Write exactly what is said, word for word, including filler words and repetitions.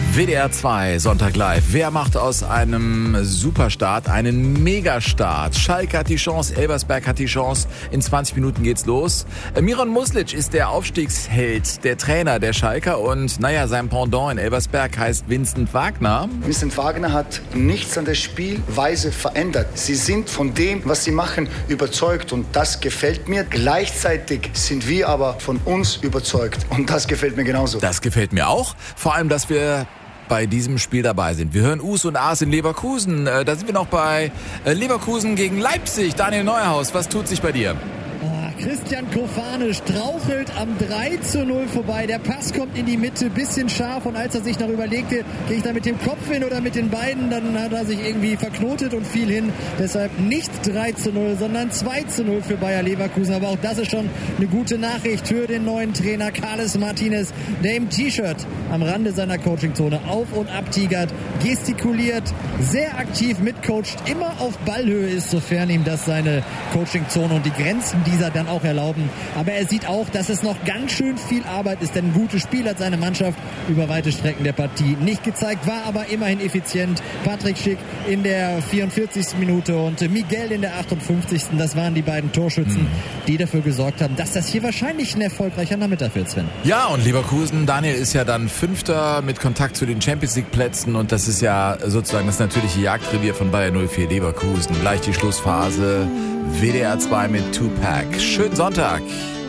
W D R zwei, Sonntag live. Wer macht aus einem Superstart einen Megastart? Schalke hat die Chance, Elversberg hat die Chance. In zwanzig Minuten geht's los. Miron Muslic ist der Aufstiegsheld, der Trainer der Schalker. Und naja, sein Pendant in Elversberg heißt Vincent Wagner. Vincent Wagner hat nichts an der Spielweise verändert. Sie sind von dem, was sie machen, überzeugt. Und das gefällt mir. Gleichzeitig sind wir aber von uns überzeugt. Und das gefällt mir genauso. Das gefällt mir auch. Vor allem, dass wir bei diesem Spiel dabei sind. Wir hören Us und As in Leverkusen. Äh, da sind wir noch bei äh, Leverkusen gegen Leipzig. Daniel Neuhaus, was tut sich bei dir? Christian Kofane strauchelt am drei zu null vorbei. Der Pass kommt in die Mitte, bisschen scharf. Und als er sich noch überlegte, gehe ich da mit dem Kopf hin oder mit den Beinen, dann hat er sich irgendwie verknotet und fiel hin. Deshalb nicht drei zu null, sondern zwei zu null für Bayer Leverkusen. Aber auch das ist schon eine gute Nachricht für den neuen Trainer Carles Martinez, der im T-Shirt am Rande seiner Coachingzone auf und ab tigert, gestikuliert, sehr aktiv mitcoacht, immer auf Ballhöhe ist, sofern ihm das seine Coachingzone und die Grenzen dieser dann auch erlauben. Aber er sieht auch, dass es noch ganz schön viel Arbeit ist, denn ein gutes Spiel hat seine Mannschaft über weite Strecken der Partie nicht gezeigt, war aber immerhin effizient. Patrick Schick in der vierundvierzigsten Minute und Miguel in der achtundfünfzigsten Das waren die beiden Torschützen, die dafür gesorgt haben, dass das hier wahrscheinlich ein erfolgreicher Nachmittag wird, Sven. Ja, und Leverkusen, Daniel, ist ja dann Fünfter mit Kontakt zu den Champions League Plätzen und das ist ja sozusagen das natürliche Jagdrevier von Bayer null vier Leverkusen. Gleich die Schlussphase. W D R zwei mit Tupac. Schönen Sonntag.